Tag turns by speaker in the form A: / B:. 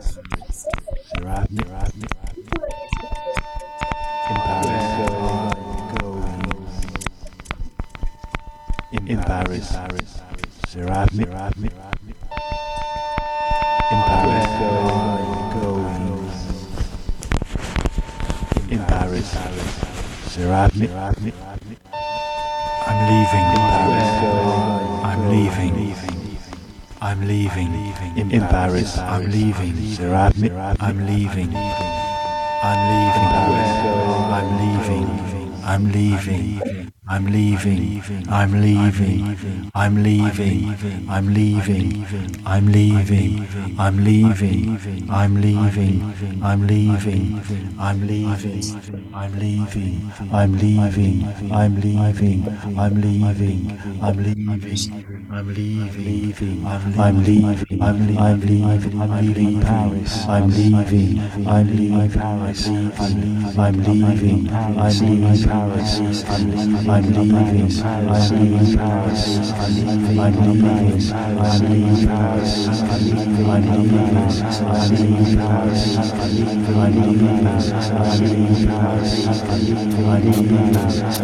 A: In Paris, Serapnic, in Paris, in Paris, Serapnic, I'm leaving, I'm leaving, I'm leaving, in Paris, I'm leaving, Serapnic, I'm leaving, I'm leaving, I'm leaving, I'm leaving. I'm leaving, I'm leaving, I'm leaving, I'm leaving, I'm leaving, I'm leaving, I'm leaving, I'm leaving, I'm leaving, I'm leaving, I'm leaving, I'm leaving, I'm leaving, I'm leaving, I'm leaving, I'm leaving, I'm leaving Paris, I'm leaving, I'm leaving Paris, I'm leaving, I'm leaving Paris, I'm leaving Paris, I'm leaving Paris, I'm leaving Paris, I'm leaving Paris, I'm leaving Paris, I'm leaving Paris, I'm leaving Paris, I'm leaving Paris, I'm leaving Paris, I'm leaving Paris.